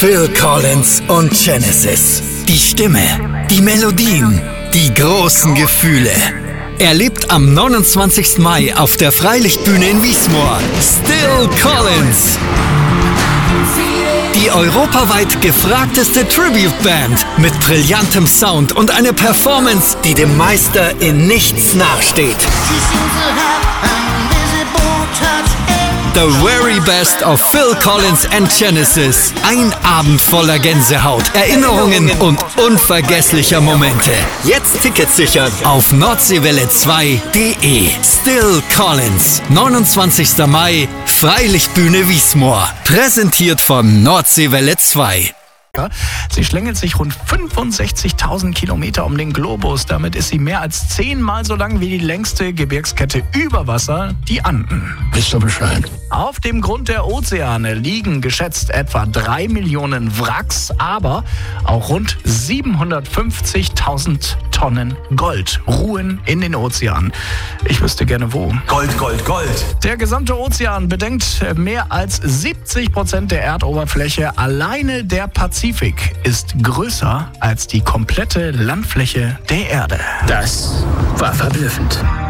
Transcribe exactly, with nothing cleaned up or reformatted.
Phil Collins und Genesis. Die Stimme, die Melodien, die großen Gefühle. Erlebt am neunundzwanzigsten Mai auf der Freilichtbühne in Wiesmoor Still Collins. Die europaweit gefragteste Tribute-Band mit brillantem Sound und einer Performance, die dem Meister in nichts nachsteht. The very best of Phil Collins and Genesis. Ein Abend voller Gänsehaut, Erinnerungen und unvergesslicher Momente. Jetzt Tickets sichern auf nordseewelle zwei punkt de. Still Collins, neunundzwanzigsten Mai, Freilichtbühne Wiesmoor. Präsentiert von Nordseewelle zwei. Sie schlängelt sich rund fünfundsechzigtausend Kilometer um den Globus. Damit ist sie mehr als zehnmal so lang wie die längste Gebirgskette über Wasser, die Anden. Wisst ihr Bescheid? Auf dem Grund der Ozeane liegen geschätzt etwa drei Millionen Wracks, aber auch rund siebenhundertfünfzigtausend Tonnen Gold ruhen in den Ozeanen. Ich wüsste gerne wo. Gold, Gold, Gold. Der gesamte Ozean bedeckt mehr als siebzig Prozent der Erdoberfläche. Alleine der Pazifik ist größer als die komplette Landfläche der Erde. Das war verblüffend.